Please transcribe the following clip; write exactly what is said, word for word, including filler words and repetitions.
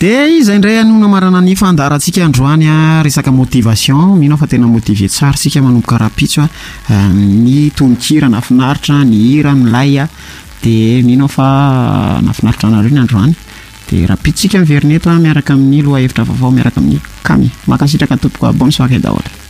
Dia izay indray anoina marana ny fandarantsika androany a resaka motivation, mino fa tena motivé tsara sika manomboka rapitso ny tononkira nafinaritra ny hira milay a dia mino fa nafinaritra anareo ny androany dia rapitsika miverina eto miaraka amin'ny loha hevitra vaovao miaraka amin'ny kamy makasitraka tompoko bonne soirée daholo.